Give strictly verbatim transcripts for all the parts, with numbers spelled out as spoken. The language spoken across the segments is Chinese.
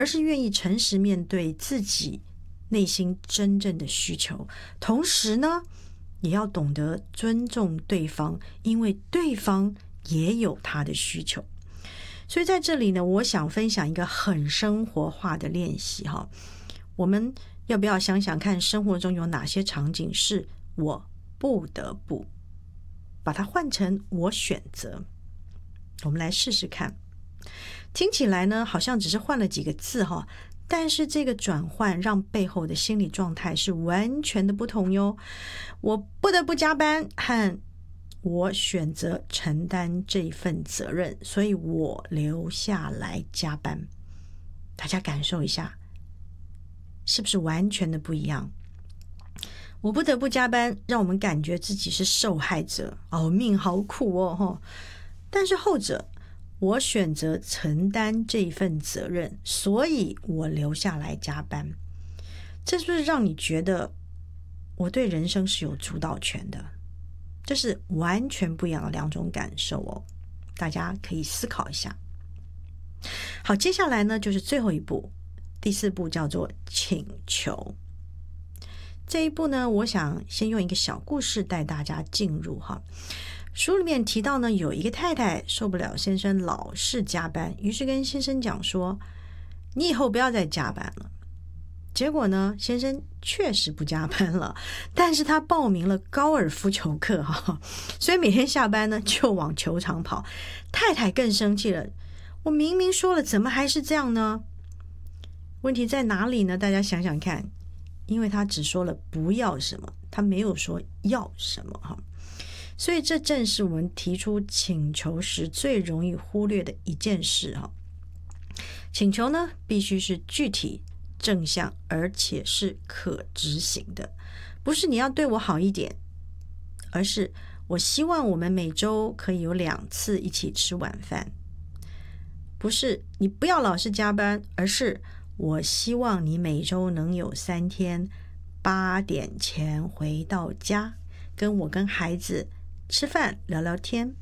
而是愿意诚实面对自己内心真正的需求，同时呢，也要懂得尊重对方，因为对方也有他的需求。所以在这里呢，我想分享一个很生活化的练习哈。我们要不要想想看，生活中有哪些场景是我不得不，把它换成我选择。我们来试试看。听起来呢，好像只是换了几个字哈，但是这个转换让背后的心理状态是完全的不同哟。我不得不加班，和我选择承担这份责任，所以我留下来加班。大家感受一下，是不是完全的不一样？我不得不加班，让我们感觉自己是受害者，哦，命好苦哦。但是后者，我选择承担这份责任，所以我留下来加班。这是不是让你觉得我对人生是有主导权的？这是完全不一样的两种感受哦，大家可以思考一下。好，接下来呢就是最后一步，第四步叫做请求。这一步呢，我想先用一个小故事带大家进入哈。书里面提到呢，有一个太太受不了先生老是加班，于是跟先生讲说，你以后不要再加班了。结果呢，先生确实不加班了，但是他报名了高尔夫球课哈，所以每天下班呢就往球场跑。太太更生气了，我明明说了，怎么还是这样呢？问题在哪里呢？大家想想看，因为他只说了不要什么，他没有说要什么哈。所以这正是我们提出请求时最容易忽略的一件事哈。请求呢，必须是具体、正向，而且是可执行的。不是你要对我好一点，而是我希望我们每周可以有两次一起吃晚饭。不是你不要老是加班，而是我希望你每周能有三天八点前回到家，跟我跟孩子吃饭聊聊天。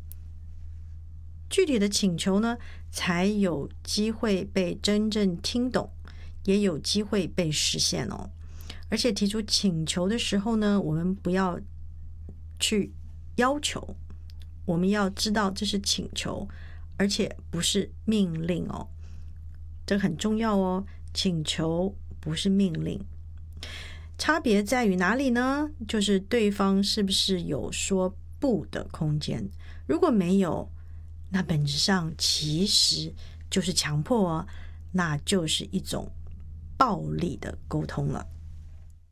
具体的请求呢，才有机会被真正听懂，也有机会被实现哦。而且提出请求的时候呢，我们不要去要求，我们要知道这是请求，而且不是命令哦。这很重要哦，请求不是命令。差别在于哪里呢？就是对方是不是有说不的空间。如果没有，那本质上其实就是强迫哦，那就是一种暴力的沟通了。